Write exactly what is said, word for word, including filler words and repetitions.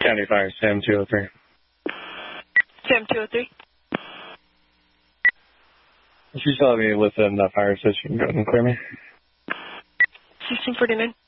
County Fire, Sam two oh three. Sam two oh three. If you still have me within the fire station, go ahead and clear me. sixteen forty-nine.